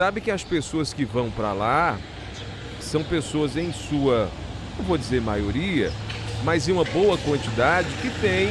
sabe que as pessoas que vão para lá são pessoas em sua, não vou dizer maioria, mas em uma boa quantidade que tem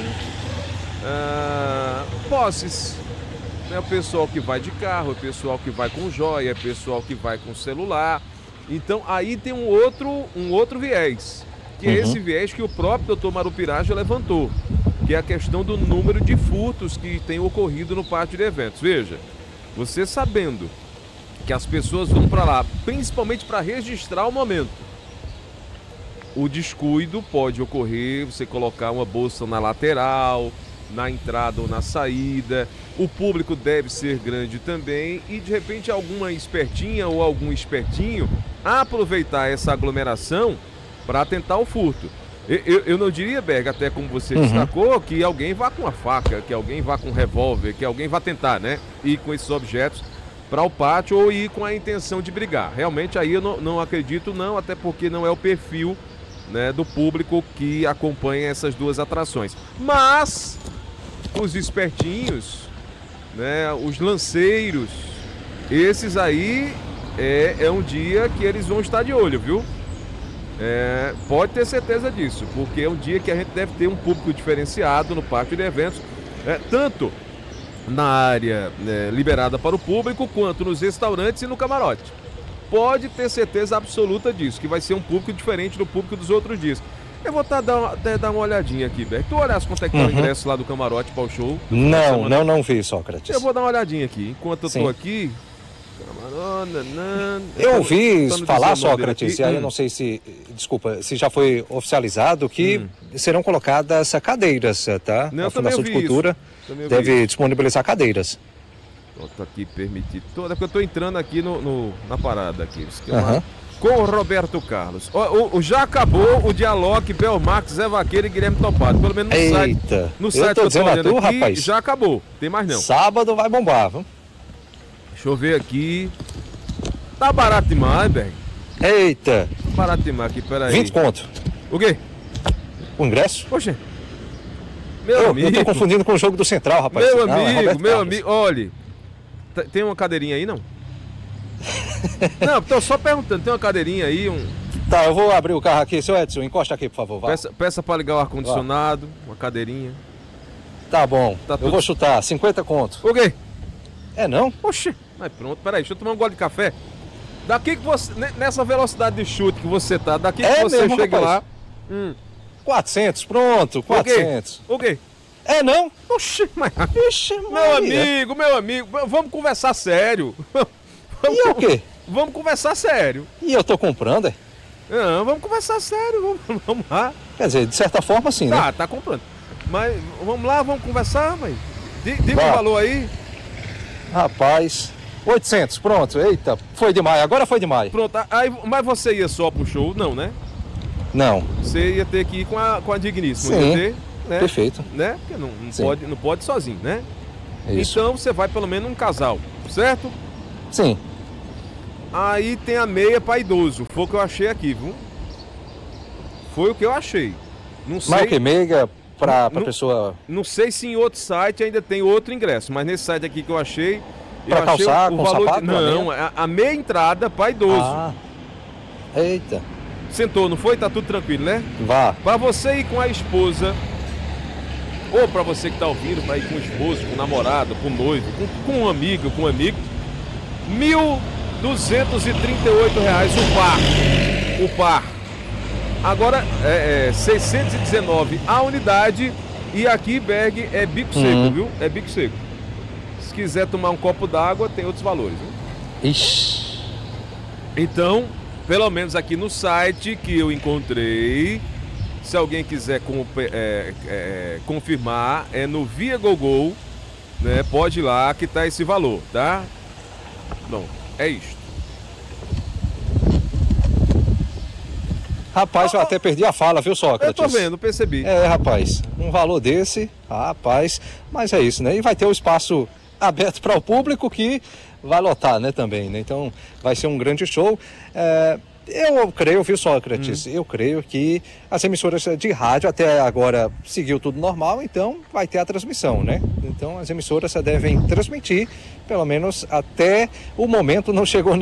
posses. É o pessoal que vai de carro, é o pessoal que vai com joia, é o pessoal que vai com celular. Então aí tem um outro viés, que é esse viés que o próprio doutor Marupirá já levantou, que é a questão do número de furtos que tem ocorrido no pátio de eventos. Veja, você sabendo que as pessoas vão para lá, principalmente para registrar o momento, o descuido pode ocorrer, você colocar uma bolsa na lateral, na entrada ou na saída, o público deve ser grande também e de repente alguma espertinha ou algum espertinho aproveitar essa aglomeração para tentar o furto. Eu não diria, Berg, até como você destacou, que alguém vá com uma faca, que alguém vá com um revólver, que alguém vá tentar, né, ir com esses objetos para o pátio ou ir com a intenção de brigar. Realmente aí eu não acredito não, até porque não é o perfil, né, do público que acompanha essas duas atrações. Mas os espertinhos, né, os lanceiros, esses aí é um dia que eles vão estar de olho, viu? Pode ter certeza disso, porque é um dia que a gente deve ter um público diferenciado no pátio de eventos, tanto na área liberada para o público, quanto nos restaurantes e no camarote. Pode ter certeza absoluta disso, que vai ser um público diferente do público dos outros dias. Eu vou até dar uma olhadinha aqui, Beto. Tu olhasse quanto é que tá o ingresso lá do camarote para o show? Não vi, Sócrates. Eu vou dar uma olhadinha aqui. Enquanto eu tô aqui... Eu ouvi falar, Sócrates, e aí eu não sei se, desculpa, se já foi oficializado que serão colocadas cadeiras, tá? Não, a Fundação de Cultura deve disponibilizar cadeiras. Tá aqui permitido. É porque eu tô entrando aqui na parada aqui. Com o Roberto Carlos. Já acabou o Dialogue, Belmarx, Zé Vaqueiro e Guilherme Topado. Pelo menos no site que eu tô olhando aqui, rapaz, já acabou. Tem mais não. Sábado vai bombar, viu? Deixa eu ver aqui. Tá barato demais, Berg. Eita. Tá barato demais aqui, peraí. 20 conto. O quê? O ingresso? Poxa. Meu amigo. Eu tô confundindo com o jogo do Central, rapaz. Meu amigo, olha. Tem uma cadeirinha aí, não? Não, tô só perguntando, tem uma cadeirinha aí, Tá, eu vou abrir o carro aqui, seu Edson, encosta aqui, por favor, vai. Peça pra ligar o ar-condicionado, uma cadeirinha. Tá bom, eu vou chutar, 50 conto. O quê? Não? Oxi, mas pronto, peraí, deixa eu tomar um gole de café. Daqui que você, nessa velocidade de chute que você tá, daqui que você mesmo, chega rapaz. Lá... 400, pronto, 400. O quê? Não? Oxi, mas... Vixe, meu amigo, vamos conversar sério. E o quê? Vamos conversar sério. E eu tô comprando, Não, vamos conversar sério, vamos lá. Quer dizer, de certa forma sim, né? Tá comprando. Mas vamos lá, vamos conversar, mãe. Diga o valor aí. Rapaz, 800, pronto, eita, foi demais, agora foi demais. Pronto, aí, mas você ia só pro show, não, né? Não. Você ia ter que ir com a Digníssima. Sim, ia ter, né? Perfeito. Né? Porque não pode sozinho, né? Isso. Então você vai pelo menos um casal, certo? Sim. Aí tem a meia para idoso, foi o que eu achei aqui, viu? Foi o que eu achei. Não sei. Mas o que, meia pra pessoa... Não sei se em outro site ainda tem outro ingresso, mas nesse site aqui que eu achei... Pra calçar, o com valor sapato? Não, a meia entrada para idoso. Eita. Sentou, não foi? Tá tudo tranquilo, né? Vá. Pra você ir com a esposa, ou pra você que tá ouvindo, pra ir com o esposo, com o namorado, com o noivo, com um amigo, R$ 1.238 o par. Agora é 619 a unidade e aqui, Berg, é bico seco, viu? É bico seco. Se quiser tomar um copo d'água, tem outros valores, viu? Ixi. Então, pelo menos aqui no site que eu encontrei, se alguém quiser confirmar, é no Viagogo, né? Pode ir lá que tá esse valor, tá? Não, é isto. Rapaz, eu até perdi a fala, viu, Sócrates? Eu tô vendo, percebi. Rapaz, um valor desse, rapaz, mas é isso, né? E vai ter o espaço aberto para o público que vai lotar, né, também, né? Então vai ser um grande show. Eu creio, viu, Sócrates? Eu creio que as emissoras de rádio até agora seguiu tudo normal, então vai ter a transmissão, né? Então as emissoras devem transmitir, pelo menos até o momento não chegou